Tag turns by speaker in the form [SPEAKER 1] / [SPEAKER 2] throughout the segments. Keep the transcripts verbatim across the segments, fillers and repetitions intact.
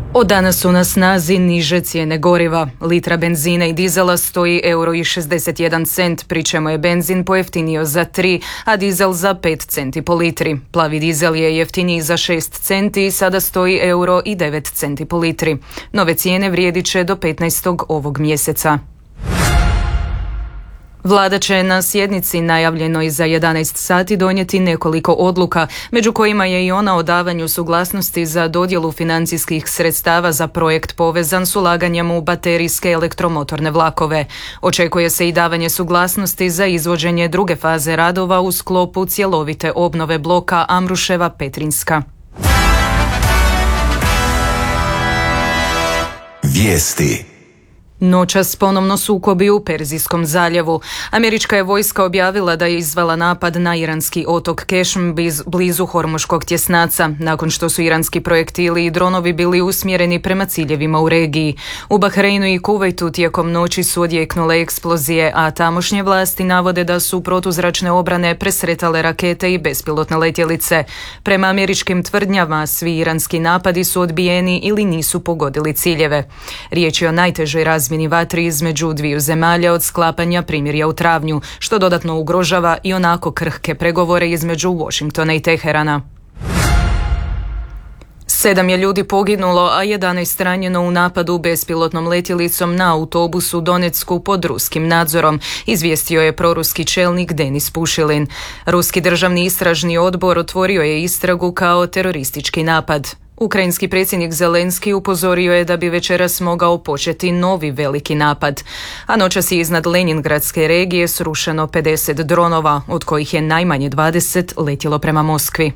[SPEAKER 1] Od danas su na snazi niže cijene goriva. Litra benzina i dizela stoji euro i šezdeset jedan cent, pri čemu je benzin pojeftinio za tri, a dizel za pet centi po litri. Plavi dizel je jeftiniji za šest centi i sada stoji euro i devet centi po litri. Nove cijene vrijedit će do petnaestog ovog mjeseca. Vlada će na sjednici najavljenoj za jedanaest sati donijeti nekoliko odluka, među kojima je i ona o davanju suglasnosti za dodjelu financijskih sredstava za projekt povezan s ulaganjem u baterijske elektromotorne vlakove. Očekuje se i davanje suglasnosti za izvođenje druge faze radova u sklopu cjelovite obnove bloka Amruševa-Petrinjska.
[SPEAKER 2] Vijesti.
[SPEAKER 1] Noćas ponovno sukobi u Perzijskom zaljevu. Američka je vojska objavila da je izvela napad na iranski otok Kešm blizu Hormuškog tjesnaca, nakon što su iranski projektili i dronovi bili usmjereni prema ciljevima u regiji. U Bahreinu i Kuvajtu tijekom noći su odjeknule eksplozije, a tamošnje vlasti navode da su protuzračne obrane presretale rakete i bespilotne letjelice. Prema američkim tvrdnjama, svi iranski napadi su odbijeni ili nisu pogodili ciljeve. Riječ je o najtežoj razmjeni vatri između dviju zemalja od sklapanja primirja u travnju, što dodatno ugrožava i onako krhke pregovore između Washingtona i Teherana. Sedam je ljudi poginulo, a jedanaest ranjeno u napadu bespilotnom letjelicom na autobusu u Donecku pod ruskim nadzorom, izvijestio je proruski čelnik Denis Pušilin. Ruski državni istražni odbor otvorio je istragu kao teroristički napad. Ukrajinski predsjednik Zelenski upozorio je da bi večeras mogao početi novi veliki napad. A noćas je iznad Lenjingradske regije srušeno pedeset dronova, od kojih je najmanje dvadeset letjelo prema Moskvi.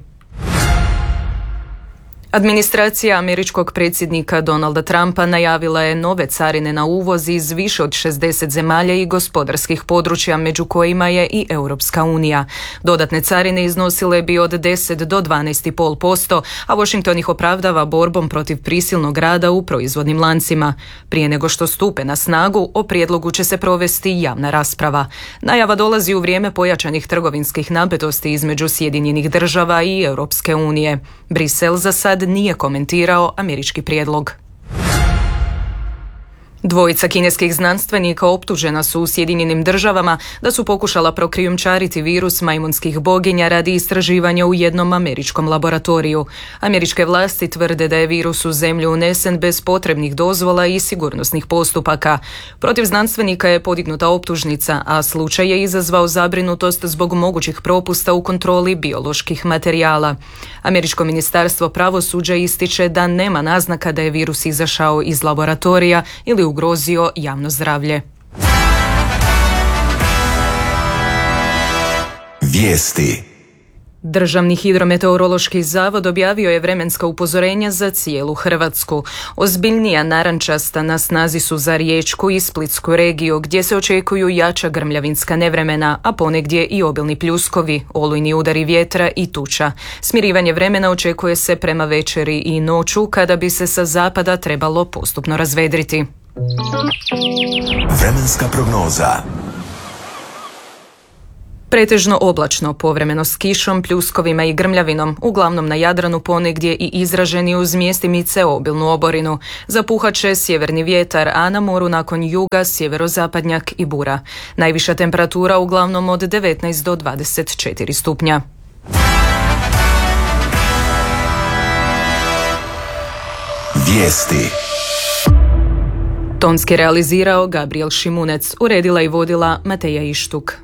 [SPEAKER 1] Administracija američkog predsjednika Donalda Trumpa najavila je nove carine na uvoz iz više od šezdeset zemalja i gospodarskih područja, među kojima je i Europska unija. Dodatne carine iznosile bi od deset do dvanaest zarez pet posto, a Washington ih opravdava borbom protiv prisilnog rada u proizvodnim lancima. Prije nego što stupe na snagu, o prijedlogu će se provesti javna rasprava. Najava dolazi u vrijeme pojačanih trgovinskih napetosti između Sjedinjenih država i Europske unije. Brisel za sad nije komentirao američki prijedlog. Dvojica kineskih znanstvenika optužena su u Sjedinjenim državama da su pokušala prokrijumčariti virus majmunskih boginja radi istraživanja u jednom američkom laboratoriju. Američke vlasti tvrde da je virus u zemlju unesen bez potrebnih dozvola i sigurnosnih postupaka. Protiv znanstvenika je podignuta optužnica, a slučaj je izazvao zabrinutost zbog mogućih propusta u kontroli bioloških materijala. Američko ministarstvo pravosuđa ističe da nema naznaka da je virus izašao iz laboratorija ili ugrozio javno zdravlje.
[SPEAKER 2] Vijesti.
[SPEAKER 1] Državni hidrometeorološki zavod objavio je vremenska upozorenja za cijelu Hrvatsku. Ozbiljnija narančasta na snazi su za Riječku i Splitsku regiju, gdje se očekuju jača grmljavinska nevremena, a ponegdje i obilni pljuskovi, olujni udari vjetra i tuča. Smirivanje vremena očekuje se prema večeri i noću, kada bi se sa zapada trebalo postupno razvedriti.
[SPEAKER 2] Vremenska prognoza.
[SPEAKER 1] Pretežno oblačno, povremeno s kišom, pljuskovima i grmljavinom, uglavnom na Jadranu, ponegdje i izraženi uz mjestimice obilnu oborinu. Zapuhat će sjeverni vjetar, a na moru nakon juga sjeverozapadnjak i bura. Najviša temperatura uglavnom od devetnaest do dvadeset četiri stupnja.
[SPEAKER 2] Vijesti.
[SPEAKER 1] Tonski realizirao Gabriel Šimunec, uredila i vodila Mateja Ištuk.